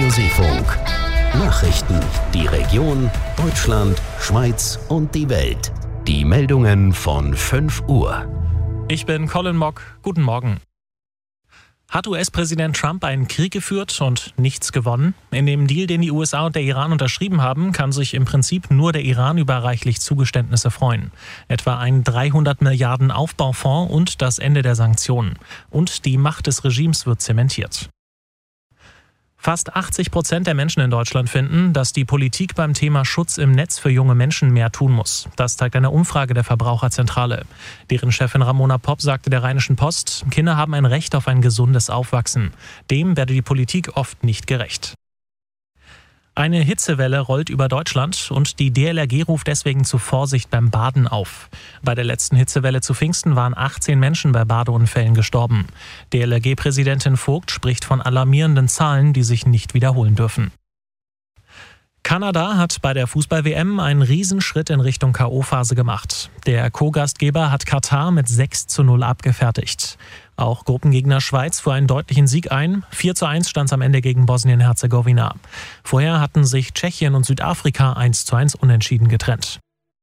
Radiosee-Funk. Nachrichten, die Region, Deutschland, Schweiz und die Welt. Die Meldungen von 5 Uhr. Ich bin Colin Mock. Guten Morgen. Hat US-Präsident Trump einen Krieg geführt und nichts gewonnen? In dem Deal, den die USA und der Iran unterschrieben haben, kann sich im Prinzip nur der Iran über reichlich Zugeständnisse freuen. Etwa ein 300 Milliarden Aufbaufonds und das Ende der Sanktionen. Und die Macht des Regimes wird zementiert. Fast 80% der Menschen in Deutschland finden, dass die Politik beim Thema Schutz im Netz für junge Menschen mehr tun muss. Das zeigt eine Umfrage der Verbraucherzentrale. Deren Chefin Ramona Popp sagte der Rheinischen Post, Kinder haben ein Recht auf ein gesundes Aufwachsen. Dem werde die Politik oft nicht gerecht. Eine Hitzewelle rollt über Deutschland und die DLRG ruft deswegen zu Vorsicht beim Baden auf. Bei der letzten Hitzewelle zu Pfingsten waren 18 Menschen bei Badeunfällen gestorben. DLRG-Präsidentin Vogt spricht von alarmierenden Zahlen, die sich nicht wiederholen dürfen. Kanada hat bei der Fußball-WM einen Riesenschritt in Richtung K.O.-Phase gemacht. Der Co-Gastgeber hat Katar mit 6:0 abgefertigt. Auch Gruppengegner Schweiz fuhr einen deutlichen Sieg ein. 4:1 stand es am Ende gegen Bosnien-Herzegowina. Vorher hatten sich Tschechien und Südafrika 1:1 unentschieden getrennt.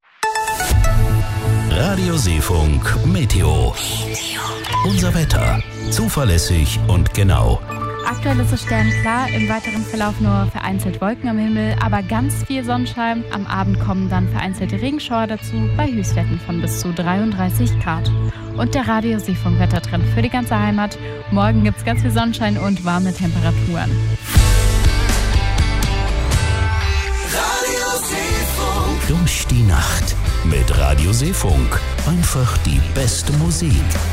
Radiosee-Funk Meteo. Unser Wetter. Zuverlässig und genau. Aktuell ist es sternklar, im weiteren Verlauf nur vereinzelt Wolken am Himmel, aber ganz viel Sonnenschein. Am Abend kommen dann vereinzelte Regenschauer dazu, bei Höchstwerten von bis zu 33 Grad. Und der Radiosee-Funk-Wettertrend für die ganze Heimat. Morgen gibt es ganz viel Sonnenschein und warme Temperaturen. Durch die Nacht mit Radiosee-Funk. Einfach die beste Musik.